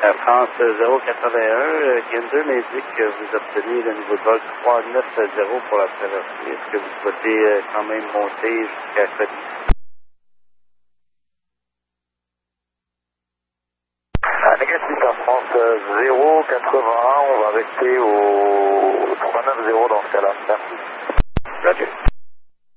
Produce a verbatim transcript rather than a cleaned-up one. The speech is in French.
Air France zéro quatre-vingt-un, Gander m'indique que vous obtenez le niveau de vol trois neuf zéro pour la traversée. Est-ce que vous souhaitez euh, quand même monter jusqu'à Cody? Ah, négatif Air France zéro quatre-vingt-un, on va rester au trois neuf zéro dans ce cas-là. Merci.